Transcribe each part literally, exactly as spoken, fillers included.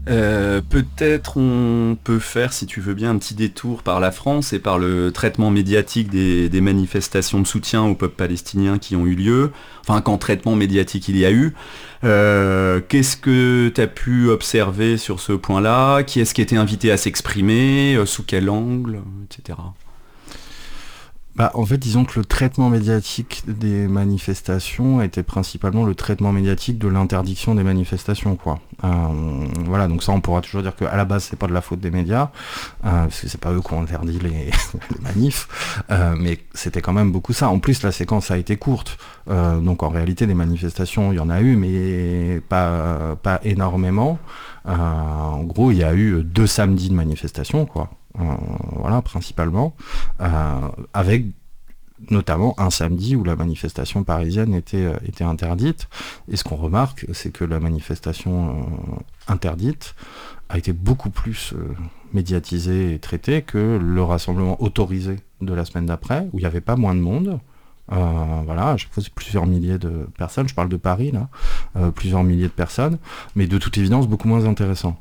Euh, peut-être on peut faire, si tu veux bien, un petit détour par la France et par le traitement médiatique des, des manifestations de soutien au peuple palestinien qui ont eu lieu. Enfin, qu'en traitement médiatique il y a eu. Euh, qu'est-ce que tu as pu observer sur ce point-là? Qui est-ce qui était invité à s'exprimer? euh, Sous quel angle? et cetera. Bah, en fait, disons que le traitement médiatique des manifestations était principalement le traitement médiatique de l'interdiction des manifestations, quoi. Euh, voilà, donc ça, on pourra toujours dire qu'à la base, c'est pas de la faute des médias, euh, parce que c'est pas eux qui ont interdit les, les manifs, euh, mais c'était quand même beaucoup ça. En plus, la séquence a été courte, euh, donc en réalité, des manifestations, il y en a eu, mais pas, pas énormément. Euh, en gros, il y a eu deux samedis de manifestations, quoi. Euh, voilà, principalement, euh, avec notamment un samedi où la manifestation parisienne était, euh, était interdite. Et ce qu'on remarque, c'est que la manifestation euh, interdite a été beaucoup plus euh, médiatisée et traitée que le rassemblement autorisé de la semaine d'après, où il n'y avait pas moins de monde. Euh, voilà, à chaque fois c'est plusieurs milliers de personnes, je parle de Paris là, euh, plusieurs milliers de personnes, mais de toute évidence beaucoup moins intéressant.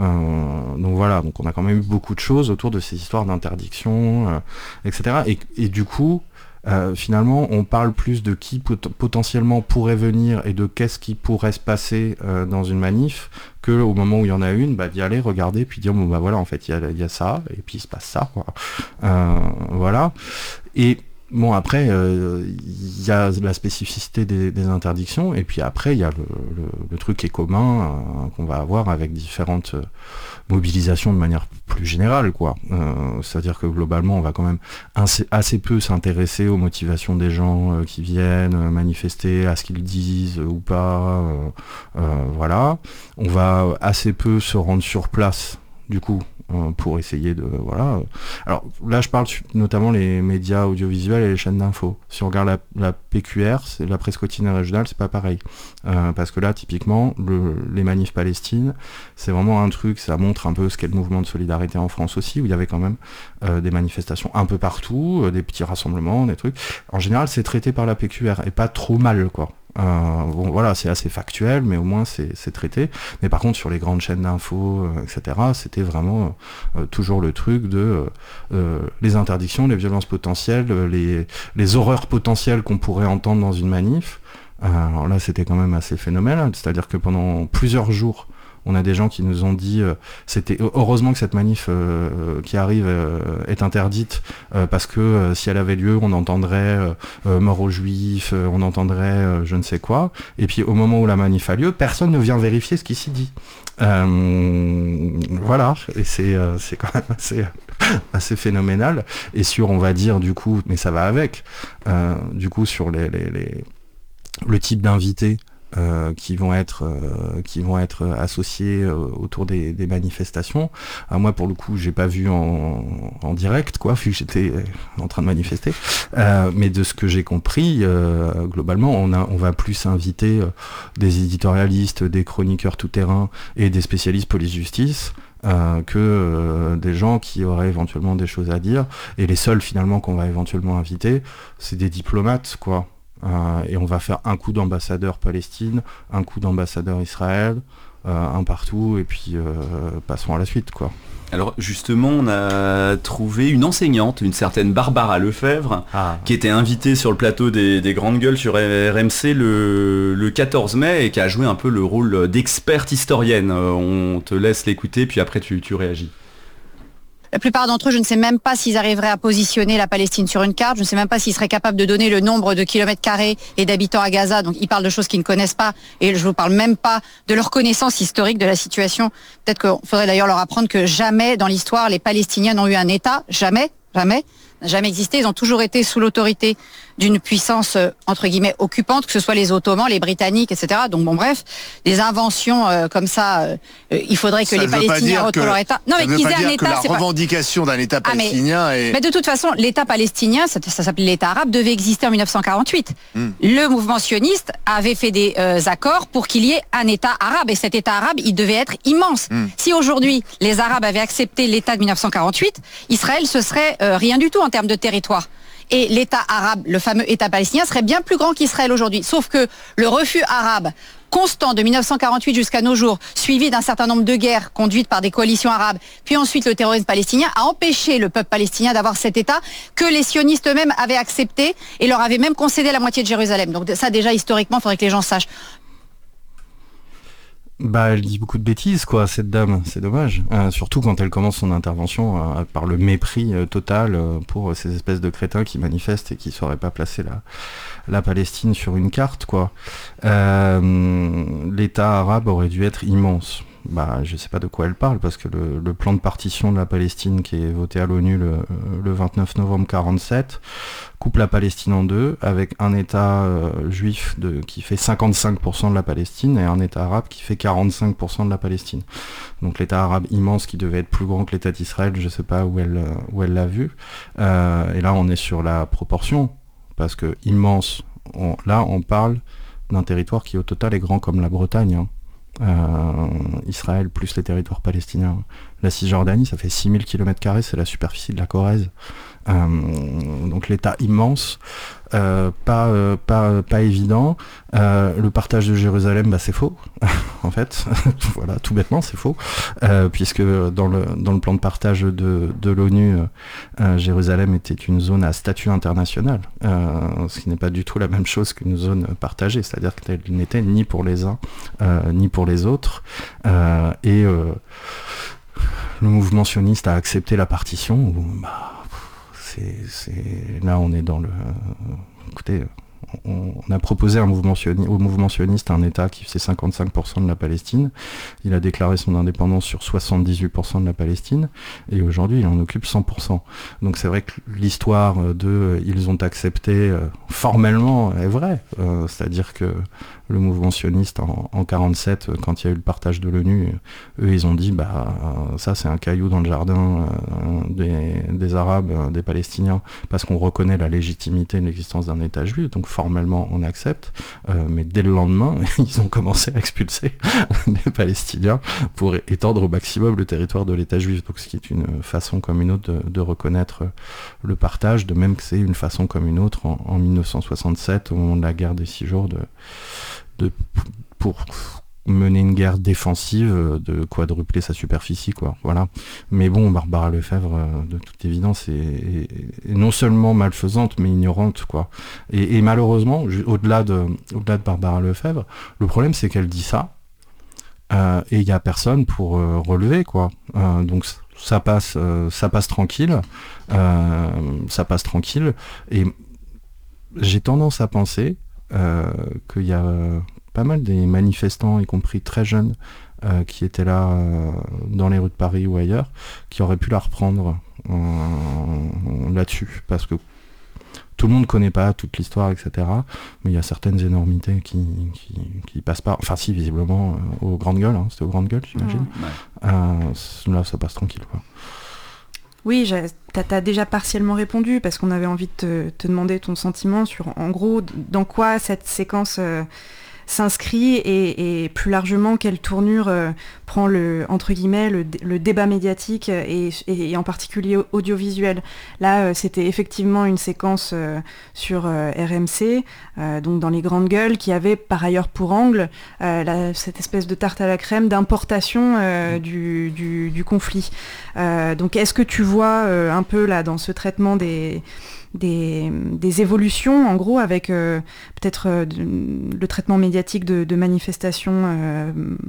Euh, donc voilà, donc on a quand même eu beaucoup de choses autour de ces histoires d'interdiction, euh, et cetera. Et, et du coup, euh, finalement, on parle plus de qui pot- potentiellement pourrait venir et de qu'est-ce qui pourrait se passer euh, dans une manif, que au moment où il y en a une, bah, d'y aller regarder puis dire bon bah voilà, en fait il y a, il y a ça et puis il se passe ça, quoi. Euh, voilà. Et bon, après, il euh, y a la spécificité des, des interdictions, et puis après, il y a le, le, le truc qui est commun, euh, qu'on va avoir avec différentes euh, mobilisations de manière plus générale, quoi. Euh, c'est-à-dire que globalement, on va quand même assez, assez peu s'intéresser aux motivations des gens euh, qui viennent euh, manifester, à ce qu'ils disent euh, ou pas. Euh, euh, voilà. On va assez peu se rendre sur place, du coup, pour essayer de voilà. Alors là je parle notamment les médias audiovisuels et les chaînes d'infos. Si on regarde la, la P Q R, c'est la presse quotidienne régionale, c'est pas pareil, euh, parce que là typiquement le, les manifs Palestine, c'est vraiment un truc, ça montre un peu ce qu'est le mouvement de solidarité en France aussi, où il y avait quand même euh, des manifestations un peu partout, euh, des petits rassemblements, des trucs. En général c'est traité par la P Q R et pas trop mal, quoi. Euh, bon voilà, c'est assez factuel, mais au moins c'est, c'est traité. Mais par contre sur les grandes chaînes d'infos, euh, et cetera, c'était vraiment euh, toujours le truc de euh, euh, les interdictions, les violences potentielles, les, les horreurs potentielles qu'on pourrait entendre dans une manif. Euh, alors là c'était quand même assez phénoménal, c'est-à-dire que pendant plusieurs jours, on a des gens qui nous ont dit euh, c'était heureusement que cette manif euh, qui arrive euh, est interdite euh, parce que euh, si elle avait lieu on entendrait euh, euh, mort aux juifs, euh, on entendrait euh, je ne sais quoi, et puis au moment où la manif a lieu personne ne vient vérifier ce qui s'y dit. Euh, voilà, et c'est, euh, c'est quand même assez, assez phénoménal. Et sur, on va dire du coup, mais ça va avec, euh, du coup sur les, les, les, le type d'invités Euh, qui vont être euh, qui vont être associés euh, autour des, des manifestations. Alors moi pour le coup j'ai pas vu en, en direct, quoi, vu que j'étais en train de manifester, euh, mais de ce que j'ai compris, euh, globalement on a on va plus inviter euh, des éditorialistes, des chroniqueurs tout terrain et des spécialistes police-justice Euh, que euh, des gens qui auraient éventuellement des choses à dire, et les seuls finalement qu'on va éventuellement inviter c'est des diplomates, quoi. Euh, et on va faire un coup d'ambassadeur Palestine, un coup d'ambassadeur Israël, euh, un partout, et puis euh, passons à la suite, quoi. Alors justement, on a trouvé une enseignante, une certaine Barbara Lefebvre, ah. qui était invitée sur le plateau des, des Grandes Gueules sur R M C le, le quatorze mai et qui a joué un peu le rôle d'experte historienne. On te laisse l'écouter, puis après tu, tu réagis. La plupart d'entre eux, je ne sais même pas s'ils arriveraient à positionner la Palestine sur une carte. Je ne sais même pas s'ils seraient capables de donner le nombre de kilomètres carrés et d'habitants à Gaza. Donc ils parlent de choses qu'ils ne connaissent pas. Et je ne vous parle même pas de leur connaissance historique de la situation. Peut-être qu'il faudrait d'ailleurs leur apprendre que jamais dans l'histoire, les Palestiniens n'ont eu un État. Jamais, jamais. N'a jamais existé. Ils ont toujours été sous l'autorité d'une puissance, euh, entre guillemets, occupante, que ce soit les Ottomans, les Britanniques, et cetera. Donc bon, bref, des inventions euh, comme ça, euh, il faudrait que ça les Palestiniens retrouvent leur État. Non, mais qu'ils aient un État, la c'est revendication pas... d'un État palestinien ah, mais, est... mais de toute façon, l'État palestinien, ça, ça s'appelait l'État arabe, devait exister en dix-neuf cent quarante-huit. Mm. Le mouvement sioniste avait fait des euh, accords pour qu'il y ait un État arabe, et cet État arabe, il devait être immense. Mm. Si aujourd'hui, les Arabes avaient accepté l'État de dix-neuf cent quarante-huit, Israël, ce serait euh, rien du tout en termes de territoire. Et l'État arabe, le fameux État palestinien, serait bien plus grand qu'Israël aujourd'hui. Sauf que le refus arabe constant de mille neuf cent quarante-huit jusqu'à nos jours, suivi d'un certain nombre de guerres conduites par des coalitions arabes, puis ensuite le terrorisme palestinien, a empêché le peuple palestinien d'avoir cet État que les sionistes eux-mêmes avaient accepté et leur avaient même concédé la moitié de Jérusalem. Donc ça déjà historiquement, il faudrait que les gens sachent. Bah, elle dit beaucoup de bêtises, quoi, cette dame, c'est dommage. Euh, surtout quand elle commence son intervention euh, par le mépris euh, total euh, pour ces espèces de crétins qui manifestent et qui ne sauraient pas placer la, la Palestine sur une carte, quoi. Euh, L'État arabe aurait dû être immense. Bah, je sais pas de quoi elle parle, parce que le, le plan de partition de la Palestine qui est voté à l'ONU le, le vingt-neuf novembre quarante-sept coupe la Palestine en deux, avec un État euh, juif de, qui fait cinquante-cinq pour cent de la Palestine et un État arabe qui fait quarante-cinq pour cent de la Palestine. Donc l'État arabe immense qui devait être plus grand que l'État d'Israël, je sais pas où elle, où elle l'a vu. Euh, et là on est sur la proportion, parce que immense, on, là on parle d'un territoire qui au total est grand comme la Bretagne, hein. Euh, Israël plus les territoires palestiniens. La Cisjordanie, ça fait six mille kilomètres carrés, c'est la superficie de la Corrèze. Euh, donc l'État immense, euh, pas, euh, pas, pas évident. Euh, le partage de Jérusalem, bah, c'est faux, en fait. Voilà, tout bêtement, c'est faux. Euh, puisque dans le, dans le plan de partage de, de l'ONU, euh, Jérusalem était une zone à statut international, euh, ce qui n'est pas du tout la même chose qu'une zone partagée, c'est-à-dire qu'elle n'était ni pour les uns, euh, ni pour les autres. Euh, et euh, le mouvement sioniste a accepté la partition. Où, bah, c'est, c'est... Là, on est dans le... Écoutez, on a proposé un mouvement sioniste, au mouvement sioniste un État qui faisait cinquante-cinq pour cent de la Palestine. Il a déclaré son indépendance sur soixante-dix-huit pour cent de la Palestine. Et aujourd'hui, il en occupe cent pour cent. Donc c'est vrai que l'histoire de « ils ont accepté euh, formellement » est vraie. Euh, c'est-à-dire que le mouvement sioniste en, en quarante-sept, quand il y a eu le partage de l'ONU, eux ils ont dit bah ça c'est un caillou dans le jardin euh, des, des Arabes, euh, des Palestiniens, parce qu'on reconnaît la légitimité de l'existence d'un État juif, donc formellement on accepte, euh, mais dès le lendemain ils ont commencé à expulser les Palestiniens pour étendre au maximum le territoire de l'État juif, donc ce qui est une façon comme une autre de, de reconnaître le partage, de même que c'est une façon comme une autre en, en mille neuf cent soixante-sept, au moment de la guerre des six jours, de De, pour mener une guerre défensive, de quadrupler sa superficie, quoi. Voilà. Mais bon, Barbara Lefebvre, de toute évidence, est, est, est non seulement malfaisante, mais ignorante, quoi. Et, et malheureusement, au-delà de, au-delà de Barbara Lefebvre, le problème, c'est qu'elle dit ça, euh, et il n'y a personne pour euh, relever, quoi. Euh, donc, ça passe, euh, ça passe tranquille, euh, ça passe tranquille, et j'ai tendance à penser Euh, qu'il y a euh, pas mal des manifestants, y compris très jeunes, euh, qui étaient là euh, dans les rues de Paris ou ailleurs, qui auraient pu la reprendre euh, là-dessus, parce que tout le monde ne connaît pas toute l'histoire, et cetera. Mais il y a certaines énormités qui, qui, qui passent pas, enfin si, visiblement, euh, aux grandes gueules, hein. C'était aux grandes gueules, j'imagine. Ouais. Euh, là, ça passe tranquille, quoi. Oui, t'as, t'as déjà partiellement répondu, parce qu'on avait envie de te, te demander ton sentiment sur, en gros, dans quoi cette séquence euh, s'inscrit et, et plus largement quelle tournure euh, prend le, entre guillemets, le, le débat médiatique et, et, et en particulier audiovisuel. Là, euh, c'était effectivement une séquence euh, sur euh, R M C, euh, donc dans les grandes gueules, qui avait par ailleurs pour angle euh, la, cette espèce de tarte à la crème d'importation euh, du, du, du conflit. Euh, donc est-ce que tu vois euh, un peu là dans ce traitement des... Des, des évolutions, en gros, avec euh, peut-être euh, le traitement médiatique de, de manifestations euh,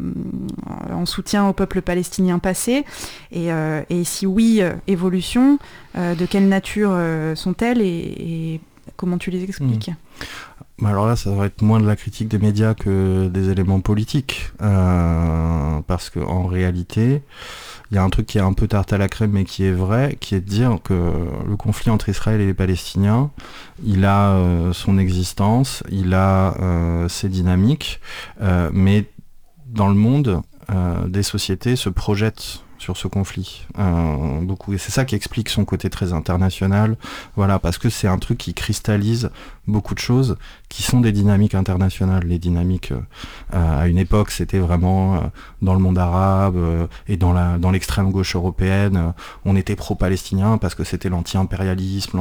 en soutien au peuple palestinien passé, et, euh, et si oui, euh, évolution, euh, de quelle nature euh, sont-elles et, et comment tu les expliques ? Mmh. Alors là, ça devrait être moins de la critique des médias que des éléments politiques, euh, parce qu'en réalité, il y a un truc qui est un peu tarte à la crème, mais qui est vrai, qui est de dire que le conflit entre Israël et les Palestiniens, il a euh, son existence, il a euh, ses dynamiques, euh, mais dans le monde, euh, des sociétés se projettent sur ce conflit, euh, beaucoup, et c'est ça qui explique son côté très international, voilà, parce que c'est un truc qui cristallise beaucoup de choses qui sont des dynamiques internationales. Les dynamiques euh, à une époque c'était vraiment euh, dans le monde arabe euh, et dans la dans l'extrême gauche européenne, euh, on était pro-palestinien parce que c'était l'anti-impérialisme,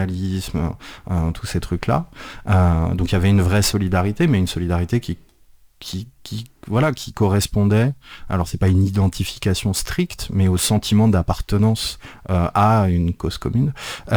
l'anticolonialisme, euh, tous ces trucs là, euh, donc il y avait une vraie solidarité, mais une solidarité qui qui, qui, voilà, qui correspondait, alors c'est pas une identification stricte, mais au sentiment d'appartenance euh, à une cause commune,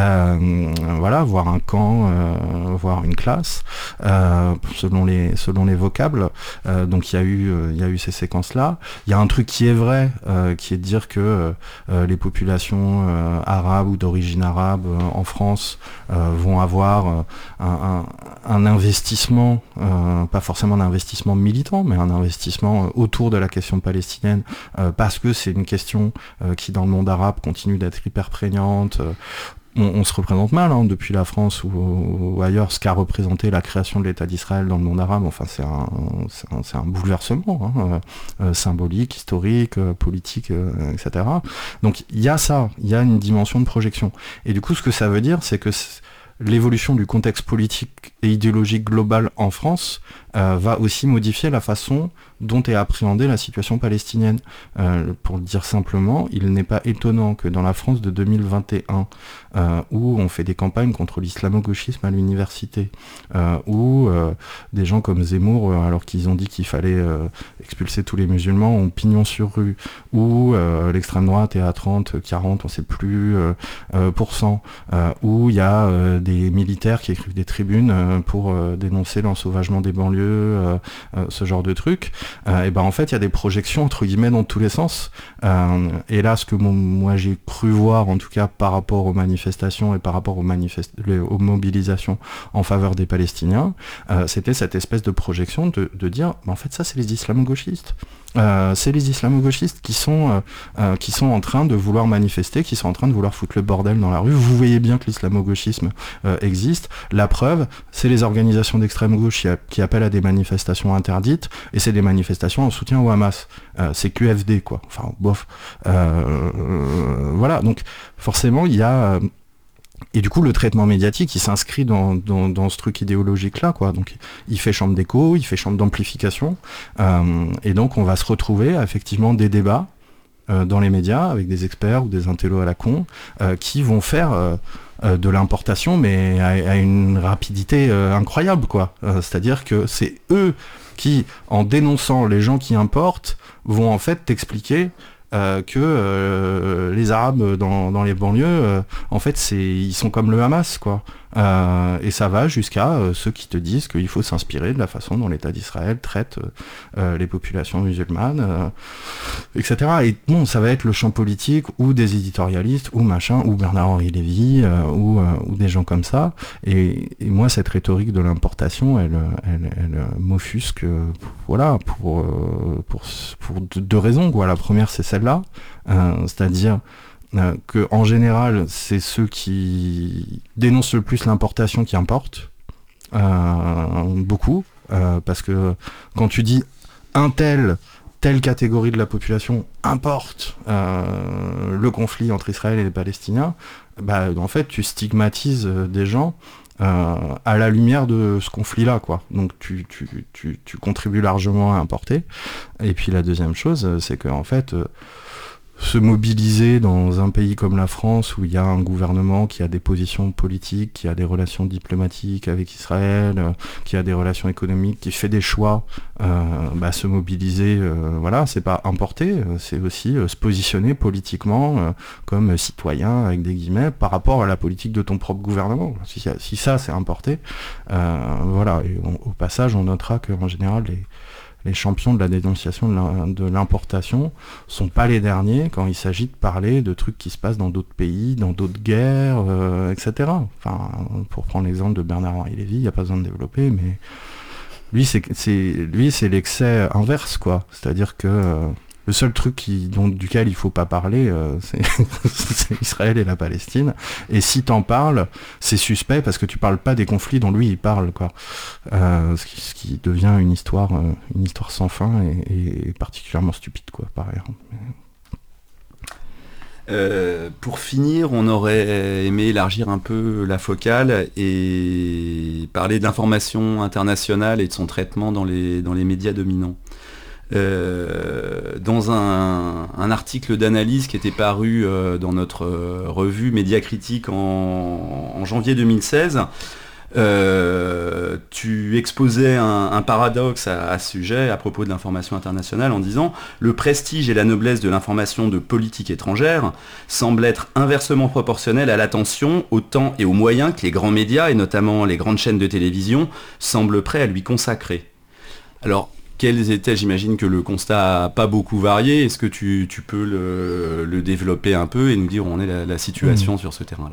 euh, voilà, voire un camp, euh, voire une classe, euh, selon les selon les vocables. Euh, donc il y a eu il euh, y a eu ces séquences là. Il y a un truc qui est vrai, euh, qui est de dire que euh, les populations euh, arabes ou d'origine arabe euh, en France euh, vont avoir euh, un, un, un investissement, euh, pas forcément un investissement militant, mais un investissement autour de la question palestinienne, euh, parce que c'est une question euh, qui dans le monde arabe continue d'être hyper prégnante. Euh, on, on se représente mal hein, depuis la France ou, ou ailleurs ce qu'a représenté la création de l'État d'Israël dans le monde arabe. Enfin c'est un, c'est un, c'est un bouleversement hein, euh, symbolique, historique, euh, politique, euh, et cetera. Donc il y a ça, il y a une dimension de projection. Et du coup ce que ça veut dire, c'est que c'est l'évolution du contexte politique et idéologique global en France euh, va aussi modifier la façon dont est appréhendée la situation palestinienne. Euh, pour le dire simplement, il n'est pas étonnant que dans la France de deux mille vingt et un, euh, où on fait des campagnes contre l'islamo-gauchisme à l'université, euh, où euh, des gens comme Zemmour, euh, alors qu'ils ont dit qu'il fallait euh, expulser tous les musulmans, ont pignon sur rue, où euh, l'extrême droite est à trente, quarante, on ne sait plus, euh, euh, pour cent, euh, où il y a euh, des militaires qui écrivent des tribunes euh, pour euh, dénoncer l'ensauvagement des banlieues, euh, euh, ce genre de trucs. Euh, et ben en fait il y a des projections entre guillemets dans tous les sens. Euh, et là ce que mon, moi j'ai cru voir en tout cas par rapport aux manifestations et par rapport aux, manifest- les, aux mobilisations en faveur des Palestiniens, euh, c'était cette espèce de projection de, de dire ben, en fait ça c'est les islamo-gauchistes. Euh, c'est les islamo-gauchistes qui sont, euh, euh, qui sont en train de vouloir manifester, qui sont en train de vouloir foutre le bordel dans la rue. Vous voyez bien que l'islamo-gauchisme euh, existe. La preuve, c'est les organisations d'extrême gauche qui, a, qui appellent à des manifestations interdites, et c'est des manifestations en soutien au Hamas. Euh, c'est Q F D, quoi. Enfin, bof. Euh, euh, voilà, donc forcément, il y a... Euh, Et du coup, le traitement médiatique, il s'inscrit dans, dans, dans ce truc idéologique-là, quoi. Donc, il fait chambre d'écho, il fait chambre d'amplification. Euh, et donc, on va se retrouver, effectivement, des débats euh, dans les médias, avec des experts ou des intellos à la con, euh, qui vont faire euh, euh, de l'importation, mais à, à une rapidité euh, incroyable, quoi. Euh, c'est-à-dire que c'est eux qui, en dénonçant les gens qui importent, vont en fait t'expliquer Euh, que euh, les Arabes dans, dans les banlieues, euh, en fait, c'est, ils sont comme le Hamas, quoi. Euh, et ça va jusqu'à euh, ceux qui te disent qu'il faut s'inspirer de la façon dont l'État d'Israël traite euh, les populations musulmanes, euh, et cetera. Et bon, ça va être le champ politique ou des éditorialistes ou machin, ou Bernard-Henri Lévy, euh, ou, euh, ou des gens comme ça. Et, et moi, cette rhétorique de l'importation, elle, elle, elle, elle m'offusque, voilà, pour, euh, pour, pour deux raisons, quoi. La première, c'est celle-là, euh, c'est-à-dire Euh, que en général c'est ceux qui dénoncent le plus l'importation qui importent euh, beaucoup euh, parce que quand tu dis un tel telle catégorie de la population importe euh, le conflit entre Israël et les Palestiniens, bah en fait tu stigmatises des gens euh, à la lumière de ce conflit-là, quoi. Donc tu, tu, tu, tu contribues largement à importer. Et puis la deuxième chose, c'est que en fait euh, se mobiliser dans un pays comme la France où il y a un gouvernement qui a des positions politiques, qui a des relations diplomatiques avec Israël, euh, qui a des relations économiques, qui fait des choix, euh, bah, se mobiliser, euh, voilà, c'est pas importer, euh, c'est aussi euh, se positionner politiquement euh, comme citoyen avec des guillemets par rapport à la politique de ton propre gouvernement. Si, si ça c'est importer, euh, voilà. Et on, au passage, on notera que en général les Les champions de la dénonciation de l'importation sont pas les derniers quand il s'agit de parler de trucs qui se passent dans d'autres pays, dans d'autres guerres, euh, et cetera. Enfin, pour prendre l'exemple de Bernard-Henri Lévy, il n'y a pas besoin de développer, mais lui, c'est, c'est, lui, c'est l'excès inverse, quoi. C'est-à-dire que euh, le seul truc qui, dont, duquel il faut pas parler, euh, c'est, c'est Israël et la Palestine. Et si t'en parles, c'est suspect parce que tu parles pas des conflits dont lui il parle, quoi. Euh, ce, qui, ce qui devient une histoire, euh, une histoire sans fin et, et particulièrement stupide, quoi, par ailleurs. Euh, pour finir, on aurait aimé élargir un peu la focale et parler de l'information internationale et de son traitement dans les, dans les médias dominants. Euh, dans un, un article d'analyse qui était paru euh, dans notre euh, revue Médiacritique en, en janvier deux mille seize, Euh, tu exposais un, un paradoxe à, à ce sujet à propos de l'information internationale en disant « Le prestige et la noblesse de l'information de politique étrangère semblent être inversement proportionnels à l'attention, au temps et aux moyens que les grands médias, et notamment les grandes chaînes de télévision, semblent prêts à lui consacrer. » Alors, quels étaient, j'imagine que le constat n'a pas beaucoup varié, est-ce que tu, tu peux le, le développer un peu et nous dire où en est la, la situation mmh. sur ce terrain-là ?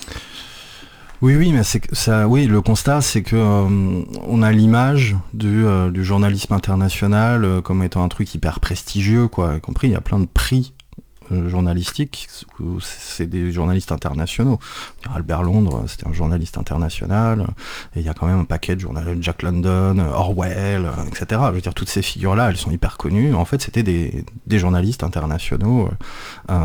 Oui, oui, mais c'est ça. Oui, le constat, c'est que euh, on a l'image du, euh, du journalisme international euh, comme étant un truc hyper prestigieux, quoi. Y compris, il y a plein de prix euh, journalistiques où c'est des journalistes internationaux. Albert Londres, c'était un journaliste international. Et il y a quand même un paquet de journalistes, Jack London, Orwell, et cetera. Je veux dire, toutes ces figures-là, elles sont hyper connues. En fait, c'était des, des journalistes internationaux. Euh,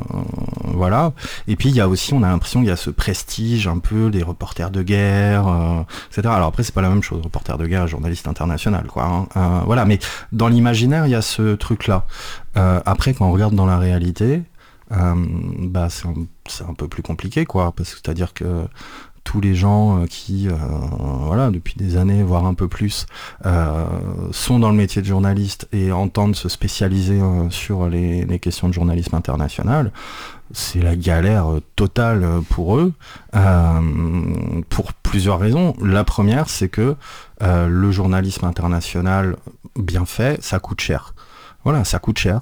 voilà. Et puis, il y a aussi, on a l'impression qu'il y a ce prestige un peu des reporters de guerre, euh, et cetera. Alors après, c'est pas la même chose, reporter de guerre, journaliste international, quoi. Hein. Euh, voilà. Mais dans l'imaginaire, il y a ce truc-là. Euh, après, quand on regarde dans la réalité, euh, bah, c'est un, c'est un peu plus compliqué, quoi. Parce que c'est-à-dire que tous les gens qui, euh, voilà, depuis des années, voire un peu plus, euh, sont dans le métier de journaliste et entendent se spécialiser euh, sur les, les questions de journalisme international, c'est la galère totale pour eux, euh, pour plusieurs raisons. La première, c'est que euh, le journalisme international bien fait, ça coûte cher. Voilà, ça coûte cher,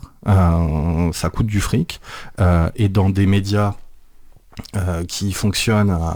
euh, ça coûte du fric, euh, et dans des médias Euh, qui fonctionnent à,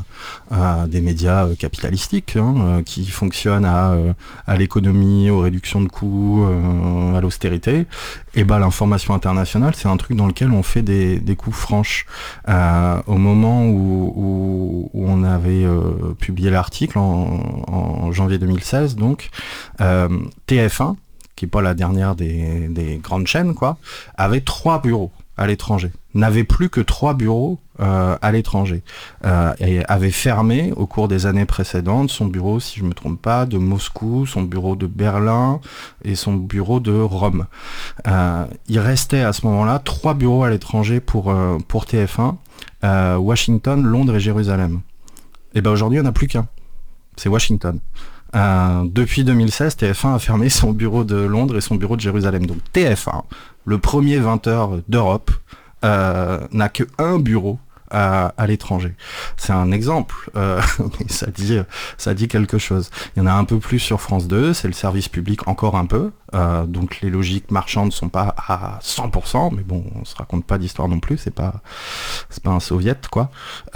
à des médias euh, capitalistiques, hein, euh, qui fonctionnent à, euh, à l'économie, aux réductions de coûts, euh, à l'austérité, et ben l'information internationale, c'est un truc dans lequel on fait des, des coups franches. Euh, au moment où, où, où on avait euh, publié l'article, en, en janvier deux mille seize, donc, euh, T F un, qui n'est pas la dernière des, des grandes chaînes, quoi, avait trois bureaux à l'étranger, n'avait plus que trois bureaux euh, à l'étranger, euh, et avait fermé au cours des années précédentes son bureau, si je ne me trompe pas, de Moscou, son bureau de Berlin et son bureau de Rome. Euh, il restait à ce moment-là trois bureaux à l'étranger pour, euh, pour T F un, euh, Washington, Londres et Jérusalem. Et ben aujourd'hui, il n'y en a plus qu'un, c'est Washington. Euh, depuis deux mille seize, T F un a fermé son bureau de Londres et son bureau de Jérusalem. Donc T F un, le premier vingt heures d'Europe, euh, n'a que un bureau à, à l'étranger. C'est un exemple, euh, mais ça dit, ça dit quelque chose. Il y en a un peu plus sur France deux, c'est le service public encore un peu, euh, donc les logiques marchandes ne sont pas à cent pour cent, mais bon, on se raconte pas d'histoire non plus, c'est pas, c'est pas un soviet, quoi.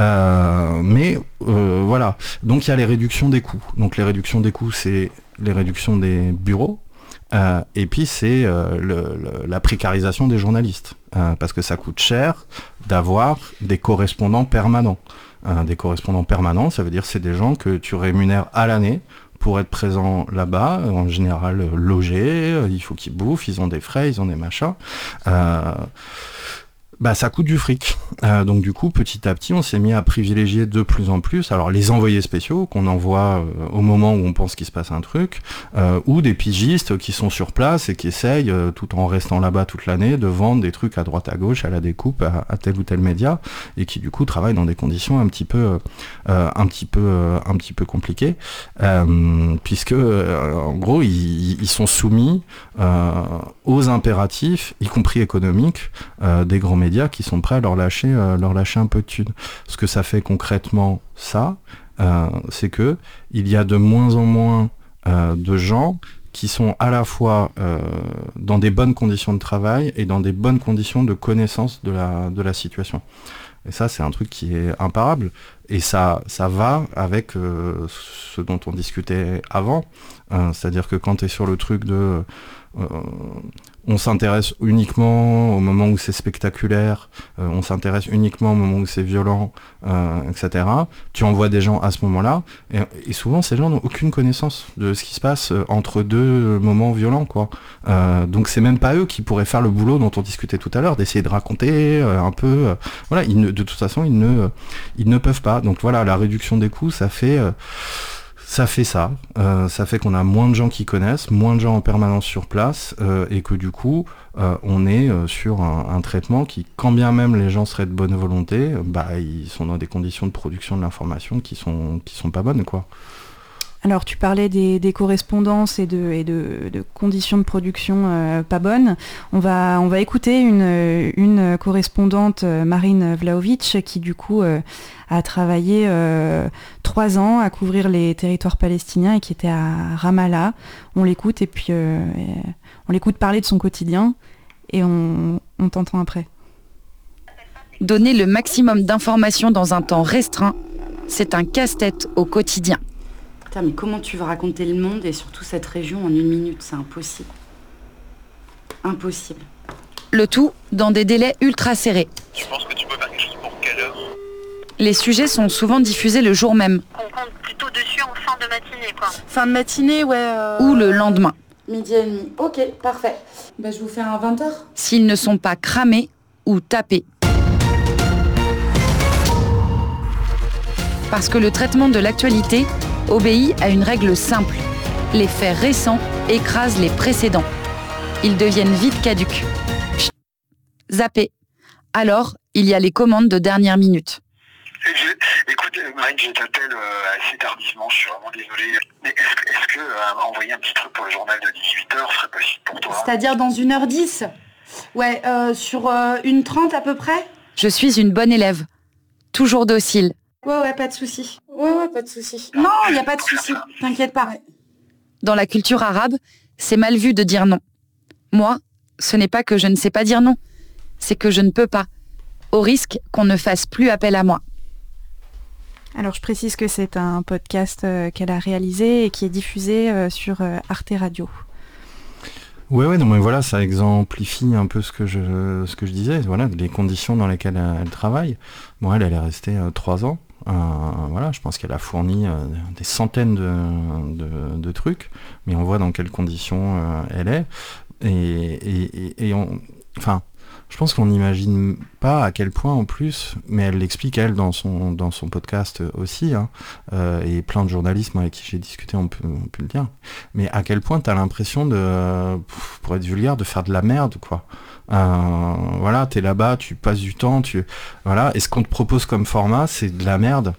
Euh, mais euh, voilà, donc il y a les réductions des coûts. Donc les réductions des coûts, c'est les réductions des bureaux, Euh, et puis c'est euh, le, le, la précarisation des journalistes, euh, parce que ça coûte cher d'avoir des correspondants permanents. Euh, des correspondants permanents, ça veut dire c'est des gens que tu rémunères à l'année pour être présents là-bas, en général euh, logés, euh, il faut qu'ils bouffent, ils ont des frais, ils ont des machins. Euh, bah ça coûte du fric. Euh, donc du coup, petit à petit, on s'est mis à privilégier de plus en plus, alors les envoyés spéciaux qu'on envoie euh, au moment où on pense qu'il se passe un truc, euh, ou des pigistes qui sont sur place et qui essayent, euh, tout en restant là-bas toute l'année, de vendre des trucs à droite à gauche, à la découpe, à, à tel ou tel média, et qui du coup travaillent dans des conditions un petit peu, euh, un petit peu, euh, un petit peu compliquées, euh, puisque euh, en gros, ils, ils sont soumis euh, aux impératifs, y compris économiques, euh, des grands médias qui sont prêts à leur lâcher, euh, leur lâcher un peu de thunes. Ce que ça fait concrètement, ça, euh, c'est que il y a de moins en moins euh, de gens qui sont à la fois euh, dans des bonnes conditions de travail et dans des bonnes conditions de connaissance de la, de la situation. Et ça, c'est un truc qui est imparable. Et ça, ça va avec euh, ce dont on discutait avant. Euh, c'est-à-dire que quand tu es sur le truc de... Euh, on s'intéresse uniquement au moment où c'est spectaculaire, euh, on s'intéresse uniquement au moment où c'est violent, euh, et cetera. Tu envoies des gens à ce moment-là, et, et souvent ces gens n'ont aucune connaissance de ce qui se passe entre deux moments violents, quoi. Euh, donc c'est même pas eux qui pourraient faire le boulot dont on discutait tout à l'heure, d'essayer de raconter euh, un peu. Euh, voilà, ils ne, de toute façon, ils ne, ils ne peuvent pas. Donc voilà, la réduction des coûts, ça fait... Euh, ça fait ça. Euh, ça fait qu'on a moins de gens qui connaissent, moins de gens en permanence sur place, euh, et que du coup, euh, on est euh, sur un, un traitement qui, quand bien même les gens seraient de bonne volonté, bah, ils sont dans des conditions de production de l'information qui sont, qui sont pas bonnes, quoi. Alors tu parlais des, des correspondances et, de, et de, de conditions de production euh, pas bonnes. On va, on va écouter une, une correspondante, Marine Vlahovic, qui du coup euh, a travaillé euh, trois ans à couvrir les territoires palestiniens et qui était à Ramallah. On l'écoute et puis euh, et on l'écoute parler de son quotidien et on, on t'entend après. Donner le maximum d'informations dans un temps restreint, c'est un casse-tête au quotidien. Putain, mais comment tu vas raconter le monde et surtout cette région en une minute? C'est impossible. Impossible. Le tout dans des délais ultra serrés. Tu penses que tu peux faire quelque chose pour quelle heure? Les sujets sont souvent diffusés le jour même. On compte plutôt dessus en fin de matinée, quoi. Fin de matinée, ouais. Euh... Ou le lendemain. Midi et demi. Ok, parfait. Bah, je vous fais un vingt heures. S'ils ne sont pas cramés ou tapés. Parce que le traitement de l'actualité obéit à une règle simple. Les faits récents écrasent les précédents. Ils deviennent vite caducs. Chut. Zappés. Alors, il y a les commandes de dernière minute. Je, écoute, Marine, je t'appelle euh, assez tardivement, je suis vraiment désolé. Mais est-ce, est-ce que euh, envoyer un petit truc pour le journal de dix-huit heures serait possible pour toi? C'est-à-dire dans une heure dix? Ouais, euh, sur euh, une trente à peu près? Je suis une bonne élève. Toujours docile. Ouais, ouais, pas de souci. Ouais, ouais, pas de souci. Non, il n'y a pas de souci. T'inquiète pas. Dans la culture arabe, c'est mal vu de dire non. Moi, ce n'est pas que je ne sais pas dire non. C'est que je ne peux pas. Au risque qu'on ne fasse plus appel à moi. Alors, je précise que c'est un podcast euh, qu'elle a réalisé et qui est diffusé euh, sur euh, Arte Radio. Ouais, ouais, non, mais voilà, ça exemplifie un peu ce que je, ce que je disais, voilà, les conditions dans lesquelles elle, elle travaille. Bon, elle, elle est restée euh, trois ans. Euh, voilà, je pense qu'elle a fourni euh, des centaines de, de, de trucs, mais on voit dans quelles conditions euh, elle est. Et, et, et, et on, enfin, je pense qu'on n'imagine pas à quel point en plus, mais elle l'explique elle dans son, dans son podcast aussi, hein, euh, et plein de journalistes avec qui j'ai discuté on peut, on peut le dire, mais à quel point t'as l'impression de, pour être vulgaire, de faire de la merde, quoi. Euh, voilà, t'es là-bas, tu passes du temps, tu voilà, et ce qu'on te propose comme format, c'est de la merde.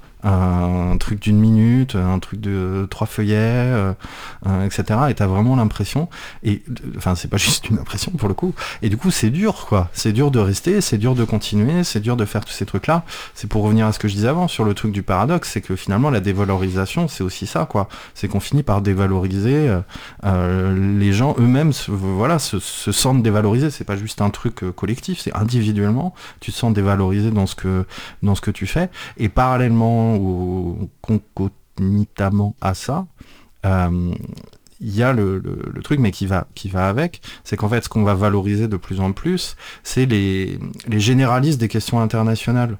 Un truc d'une minute, un truc de trois feuillets, euh, euh, et cetera. Et t'as vraiment l'impression, et enfin c'est pas juste une impression pour le coup. Et du coup c'est dur, quoi. C'est dur de rester, c'est dur de continuer, c'est dur de faire tous ces trucs-là. C'est pour revenir à ce que je disais avant sur le truc du paradoxe, c'est que finalement la dévalorisation, c'est aussi ça, quoi. C'est qu'on finit par dévaloriser euh, euh, les gens eux-mêmes. Se, voilà, se, se sentent dévalorisés. C'est pas juste un truc euh, collectif, c'est individuellement. Tu te sens dévalorisé dans ce que dans ce que tu fais, et parallèlement ou concomitamment à ça, euh, il y a le, le, le truc, mais qui va, qui va avec, c'est qu'en fait, ce qu'on va valoriser de plus en plus, c'est les, les généralistes des questions internationales.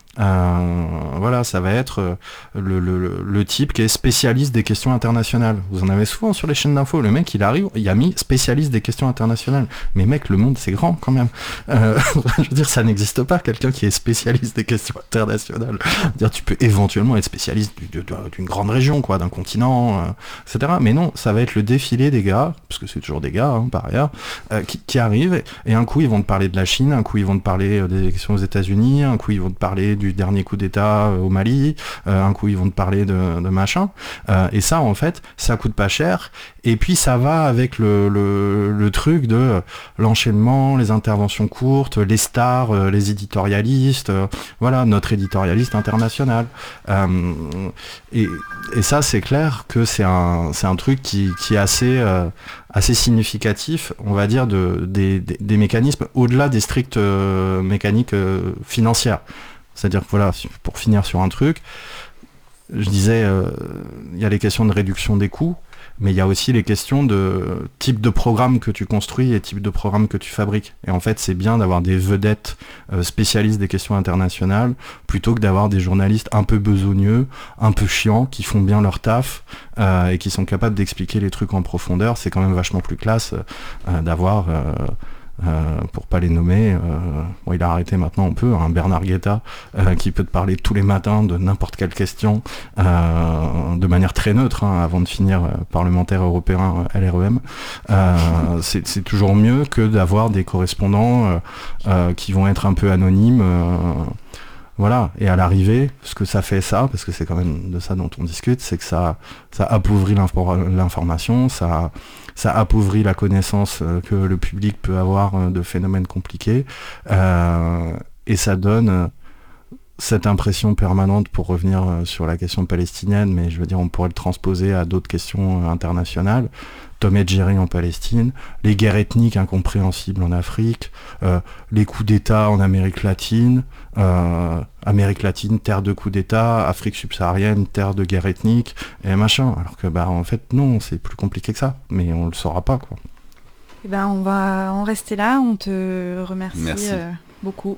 Euh, voilà, ça va être le, le, le type qui est spécialiste des questions internationales. Vous en avez souvent sur les chaînes d'infos. Le mec, il arrive, il a mis spécialiste des questions internationales. Mais mec, le monde, c'est grand quand même. Euh, je veux dire, ça n'existe pas, quelqu'un qui est spécialiste des questions internationales. Dire, tu peux éventuellement être spécialiste d'une grande région, quoi, d'un continent, euh, et cetera. Mais non, ça va être le défilé des gars, parce que c'est toujours des gars, hein, par ailleurs, euh, qui, qui arrivent, et un coup, ils vont te parler de la Chine, un coup, ils vont te parler des élections aux États-Unis, un coup, ils vont te parler du dernier coup d'État au Mali, euh, un coup ils vont te parler de, de machin, euh, et ça en fait ça coûte pas cher, et puis ça va avec le, le, le truc de euh, l'enchaînement, les interventions courtes, les stars, euh, les éditorialistes, euh, voilà, notre éditorialiste international, euh, et, et ça c'est clair que c'est un, c'est un truc qui, qui est assez euh, assez significatif, on va dire, de, des, des, des mécanismes au-delà des strictes euh, mécaniques euh, financières. C'est-à-dire que voilà, pour finir sur un truc, je disais, il euh, y a les questions de réduction des coûts, mais il y a aussi les questions de type de programme que tu construis et type de programme que tu fabriques. Et en fait, c'est bien d'avoir des vedettes euh, spécialistes des questions internationales, plutôt que d'avoir des journalistes un peu besogneux, un peu chiants, qui font bien leur taf, euh, et qui sont capables d'expliquer les trucs en profondeur. C'est quand même vachement plus classe euh, d'avoir... Euh, euh, pour pas les nommer. Euh, bon, il a arrêté maintenant, on peut, hein, Bernard Guetta, euh, qui peut te parler tous les matins de n'importe quelle question, euh, de manière très neutre, hein, avant de finir euh, parlementaire européen L R E M. Euh, c'est, c'est toujours mieux que d'avoir des correspondants euh, euh, qui vont être un peu anonymes. Euh, Voilà, et à l'arrivée, ce que ça fait ça, parce que c'est quand même de ça dont on discute, c'est que ça, ça appauvrit l'information, ça, ça appauvrit la connaissance que le public peut avoir de phénomènes compliqués, euh, et ça donne cette impression permanente, pour revenir sur la question palestinienne, mais je veux dire, on pourrait le transposer à d'autres questions internationales, Tom et Jerry en Palestine, les guerres ethniques incompréhensibles en Afrique, euh, les coups d'État en Amérique latine, euh, Amérique latine, terre de coups d'État, Afrique subsaharienne, terre de guerre ethnique, et machin. Alors que, bah, en fait, non, c'est plus compliqué que ça, mais on le saura pas, quoi. Eh ben, on va en rester là, on te remercie euh, beaucoup.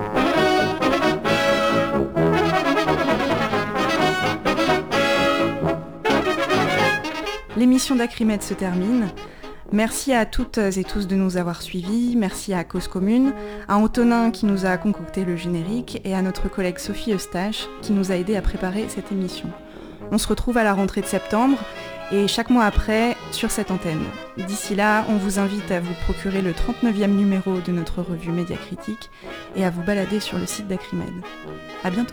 L'émission d'Acrimed se termine. Merci à toutes et tous de nous avoir suivis, merci à Cause Commune, à Antonin qui nous a concocté le générique et à notre collègue Sophie Eustache qui nous a aidé à préparer cette émission. On se retrouve à la rentrée de septembre et chaque mois après sur cette antenne. D'ici là, on vous invite à vous procurer le trente-neuvième numéro de notre revue Médiacritique et à vous balader sur le site d'Acrimed. À bientôt.